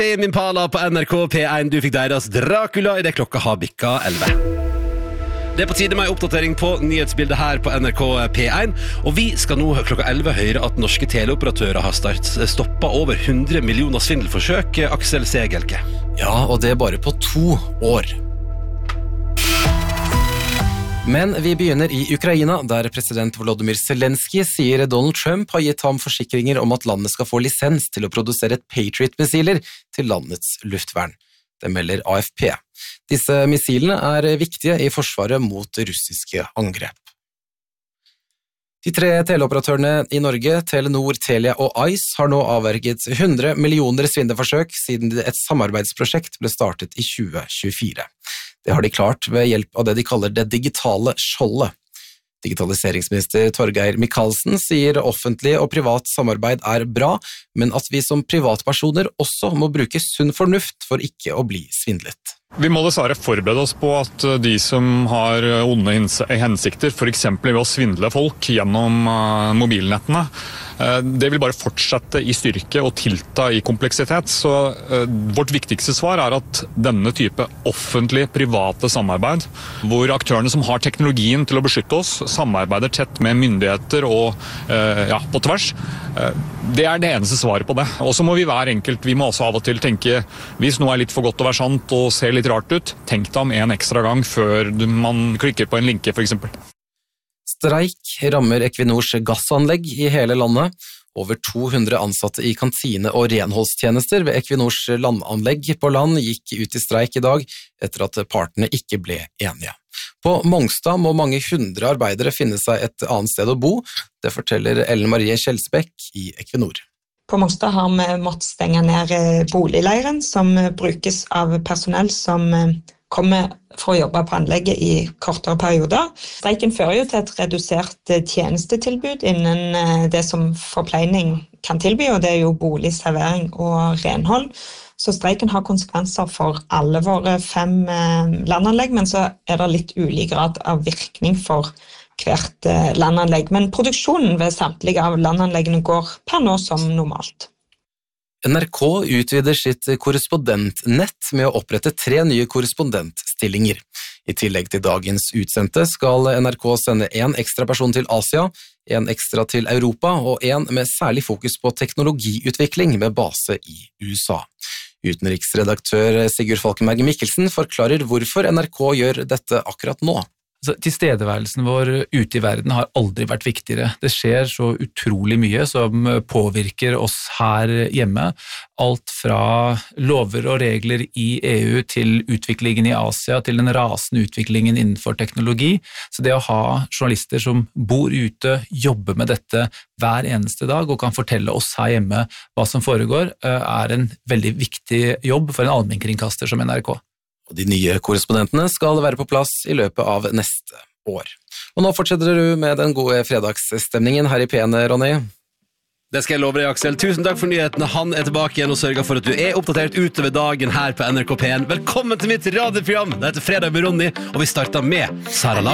Tame Impala på NRK P1. Du fikk deres Dracula I det klokka har bikka 11. Det på tide med en oppdatering på nyhetsbildet her på NRK P1. Og vi skal nå klokka 11 høre at norske teleoperatører har stoppet over 100 millioner svindelforsøk. Aksel Segelke. Ja, og det bare på 2 år. Men vi begynner I Ukraina, der president Volodymyr Zelensky sier Donald Trump har gitt ham forsikringer om at landet skal få lisens til å produsere et Patriot-missiler til landets luftvern. Det melder AFP. Disse missilene viktige I forsvaret mot russiske angrep. De 3 teleoperatørene I Norge, Telenor, Telia og Ice, har nå avverget 100 millioner svindelforsøk siden et samarbeidsprosjekt ble startet I 2024. Det har de klart ved hjelp av det de kaller det digitale skjoldet. Digitaliseringsminister Torgeir Micaelsen sier offentlig og privat samarbeid bra, men at vi som privatpersoner også må bruke sunn fornuft for ikke å bli svindlet. Vi må dessverre forberede oss på at de som har onde hensikter, for eksempel ved å svindle folk gjennom mobilnettene, det vil bare fortsette I styrke og tilta I kompleksitet. Så vårt viktigste svar at denne type offentlig-private samarbeid, hvor aktørene som har teknologien til å beskytte oss, samarbeider tett med myndigheter og på tvers, det det eneste svaret på det. Og så må vi hver enkelt, vi må også av og til tenke, hvis noe litt for godt å være sant og ser litt rart ut, tenk deg om en ekstra gang før man klikker på en linke for eksempel. Streik rammer Equinors gassanlegg I hele landet. Over 200 ansatte I kantine- og renholdstjenester ved Equinors landanlegg på land gikk ut I streik I dag etter at partene ikke ble enige. På Mongstad må mange 100 arbeidere finne seg et annet sted å bo. Det forteller Ellen Marie Kjelsbæk I Equinor. På Mongstad har vi måttet stenge ned boligleiren som brukes av personell som kommer for å jobbe på anlegget I kortere perioder. Streiken fører jo til et redusert tjenestetilbud innen det som forpleining kan tilby, og det jo bolig, servering og renhold. Så streiken har konsekvenser for alle våre 5 landanlegg, men så det litt ulik grad av virkning for hvert landanlegg. Men produksjonen ved samtlige av landanleggene går per nå som normalt. NRK utvider sitt korrespondentnett med å opprette 3 nye korrespondentstillinger. I tillegg til dagens utsendte skal NRK sende en ekstra person til Asia, en ekstra til Europa og en med særlig fokus på teknologiutvikling med base I USA. Utenriksredaktør Sigurd Falkenberg Mikkelsen forklarer hvorfor NRK gjør dette akkurat nå. Tilstedeværelsen vår ute I verden har aldri vært viktigere. Det skjer så utrolig mye som påvirker oss her hjemme. Alt fra lover og regler I EU til utviklingen I Asia, til den rasende utviklingen innenfor teknologi. Så det å ha journalister som bor ute, jobber med dette hver eneste dag og kan fortelle oss her hjemme hva som foregår, en veldig viktig jobb for en allmennkringkaster som NRK. Og de nye korrespondentene skal være på plass I løpet av neste år. Og nå fortsetter du med den gode fredagsstemningen her I P1, Ronny. Det skal jeg love deg, Aksel. Tusen takk for nyhetene. Han tilbake igjen og sørger for at du oppdatert utover dagen her på NRK P1. Velkommen til mitt radioprogram. Det heter Fredag med Ronny, og vi starter med Sara Larsson.